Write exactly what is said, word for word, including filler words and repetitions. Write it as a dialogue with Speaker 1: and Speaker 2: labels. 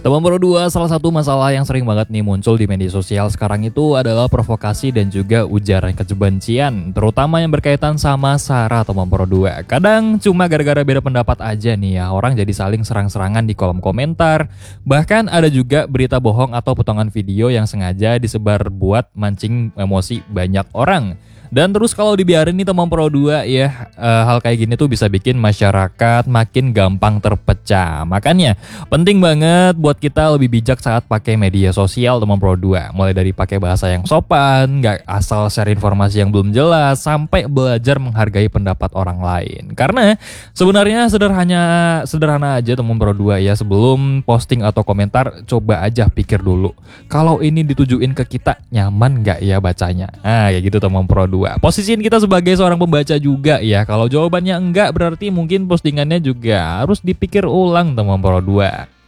Speaker 1: Teman Pro dua, salah satu masalah yang sering banget nih muncul di media sosial sekarang itu adalah provokasi dan juga ujaran kebencian, terutama yang berkaitan sama Sarah Teman Pro dua. Kadang cuma gara-gara beda pendapat aja nih ya, orang jadi saling serang-serangan di kolom komentar. Bahkan ada juga berita bohong atau potongan video yang sengaja disebar buat mancing emosi banyak orang. Dan terus kalau dibiarin nih Teman Pro dua ya, e, hal kayak gini tuh bisa bikin masyarakat makin gampang terpecah. Makanya penting banget buat kita lebih bijak saat pakai media sosial Teman Pro dua. Mulai dari pakai bahasa yang sopan, nggak asal share informasi yang belum jelas, sampai belajar menghargai pendapat orang lain. Karena sebenarnya sederhana sederhana aja Teman Pro dua ya, sebelum posting atau komentar coba aja pikir dulu. Kalau ini ditujuin ke kita, nyaman nggak ya bacanya? Nah kayak gitu Teman Pro dua. Posisiin kita sebagai seorang pembaca juga ya. Kalau jawabannya enggak, berarti mungkin postingannya juga harus dipikir ulang Teman Pro dua.